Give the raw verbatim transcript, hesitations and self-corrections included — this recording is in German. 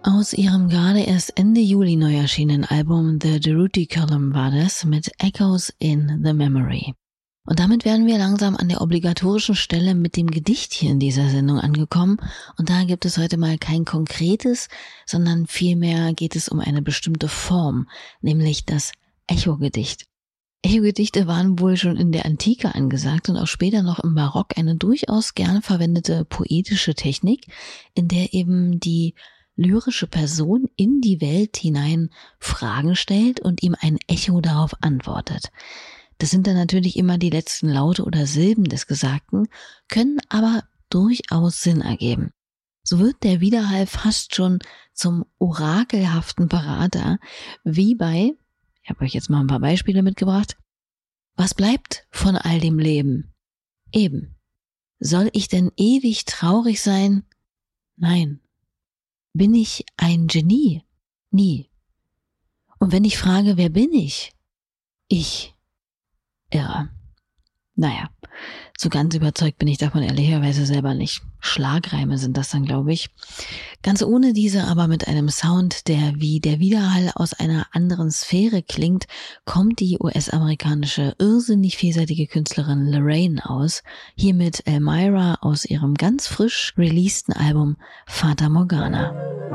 Aus ihrem gerade erst Ende Juli neu erschienenen Album The Durruti Column war das mit Echoes in the Memory. Und damit wären wir langsam an der obligatorischen Stelle mit dem Gedicht hier in dieser Sendung angekommen. Und da gibt es heute mal kein konkretes, sondern vielmehr geht es um eine bestimmte Form, nämlich das Echo-Gedicht. Echo-Gedichte waren wohl schon in der Antike angesagt und auch später noch im Barock eine durchaus gern verwendete poetische Technik, in der eben die lyrische Person in die Welt hinein Fragen stellt und ihm ein Echo darauf antwortet. Das sind dann natürlich immer die letzten Laute oder Silben des Gesagten, können aber durchaus Sinn ergeben. So wird der Widerhall fast schon zum orakelhaften Berater, wie bei, ich habe euch jetzt mal ein paar Beispiele mitgebracht, was bleibt von all dem Leben? Eben. Soll ich denn ewig traurig sein? Nein. Bin ich ein Genie? Nie. Und wenn ich frage, wer bin ich? Ich. Irre. Naja, so ganz überzeugt bin ich davon ehrlicherweise selber nicht. Schlagreime sind das dann, glaube ich. Ganz ohne diese, aber mit einem Sound, der wie der Widerhall aus einer anderen Sphäre klingt, kommt die U S-amerikanische, irrsinnig vielseitige Künstlerin Lorraine aus, hier mit Elmira aus ihrem ganz frisch releaseden Album Fata Morgana.